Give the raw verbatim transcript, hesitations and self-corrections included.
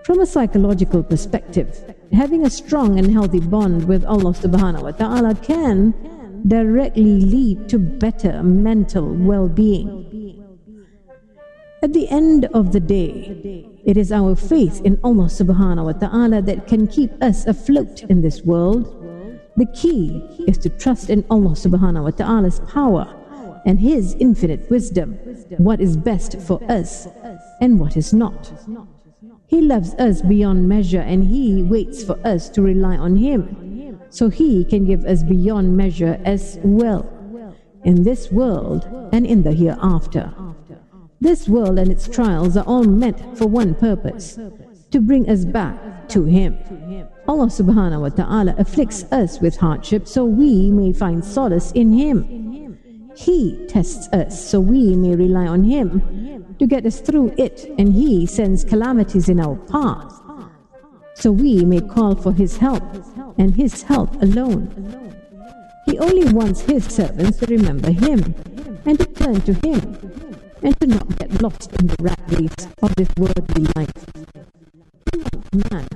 From a psychological perspective, having a strong and healthy bond with Allah subhanahu wa ta'ala can directly lead to better mental well-being. At the end of the day, it is our faith in Allah subhanahu wa ta'ala that can keep us afloat in this world. The key is to trust in Allah subhanahu wa ta'ala's power and His infinite wisdom, what is best for us and what is not. He loves us beyond measure and He waits for us to rely on Him, so He can give us beyond measure as well, in this world and in the hereafter. This world and its trials are all meant for one purpose, to bring us back to Him. Allah subhanahu wa ta'ala afflicts us with hardship so we may find solace in Him. He tests us so we may rely on Him to get us through it, and He sends calamities in our path so we may call for His help and His help alone. He only wants His servants to remember Him and to turn to Him, and to not get lost in the rat race of this worldly life. He wants man